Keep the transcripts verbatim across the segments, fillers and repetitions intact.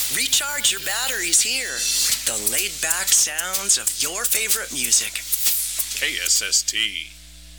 Recharge your batteries here. The laid-back sounds of your favorite music. K S S T.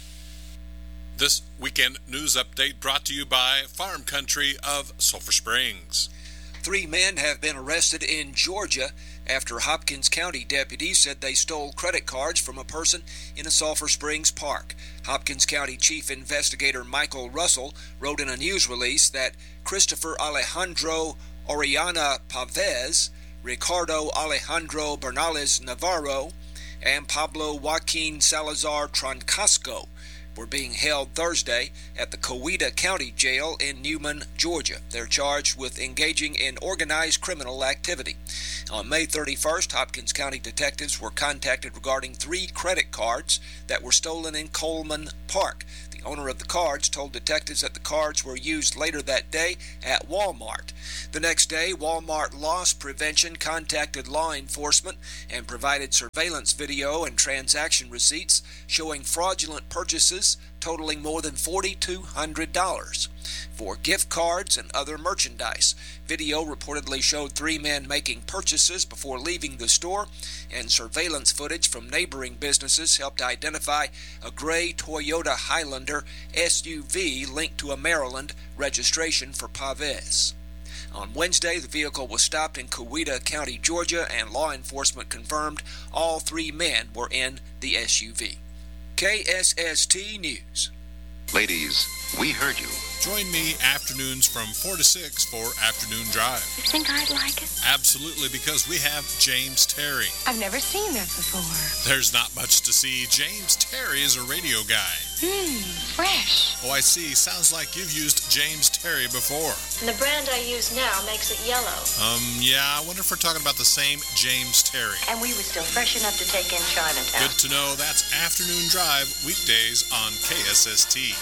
This weekend news update brought to you by Farm Country of Sulphur Springs. Three men have been arrested in Georgia after Hopkins County deputies said they stole credit cards from a person in a Sulphur Springs park. Hopkins County Chief Investigator Michael Russell wrote in a news release that Christopher Alejandro Oriana Pavez, Ricardo Alejandro Bernales Navarro, and Pablo Joaquin Salazar Trancasco were being held Thursday at the Coweta County Jail in Newman, Georgia. They're charged with engaging in organized criminal activity. On May thirty-first, Hopkins County detectives were contacted regarding three credit cards that were stolen in Coleman Park. The owner of the cards told detectives that the cards were used later that day at Walmart. The next day, Walmart Loss Prevention contacted law enforcement and provided surveillance video and transaction receipts showing fraudulent purchases totaling more than four thousand two hundred dollars for gift cards and other merchandise. Video reportedly showed three men making purchases before leaving the store, and surveillance footage from neighboring businesses helped identify a gray Toyota Highlander S U V linked to a Maryland registration for Pavez. On Wednesday, the vehicle was stopped in Coweta County, Georgia, and law enforcement confirmed all three men were in the S U V. K S S T News. Ladies, we heard you. Join me afternoons from four to six for Afternoon Drive. You think I'd like it? Absolutely, because we have James Terry. I've never seen that before. There's not much to see. James Terry is a radio guy. Mmm, fresh. Oh, I see. Sounds like you've used James Terry before. And the brand I use now makes it yellow. Um, yeah, I wonder if we're talking about the same James Terry. And we were still fresh enough to take in Chinatown. Good to know. That's Afternoon Drive, weekdays on K S S T.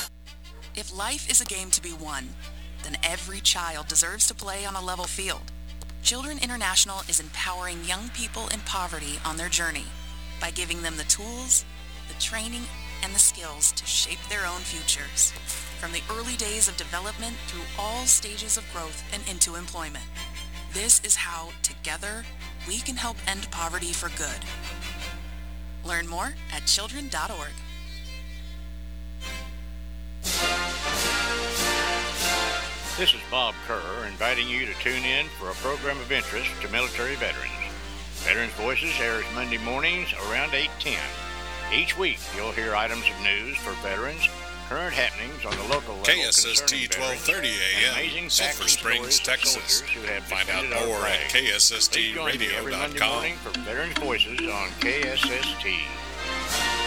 If life is a game to be won, then every child deserves to play on a level field. Children International is empowering young people in poverty on their journey by giving them the tools, the training, and the skills to shape their own futures, from the early days of development through all stages of growth and into employment. This is how, together, we can help end poverty for good. Learn more at children dot org. This is Bob Kerr inviting you to tune in for a program of interest to military veterans. Veterans Voices airs Monday mornings around eight ten. Each week you'll hear items of news for veterans, current happenings on the local level K S S T twelve thirty A M, Sulphur Springs, Texas. Find out more at K S S T radio dot com. Every Monday morning for Veterans Voices on K S S T.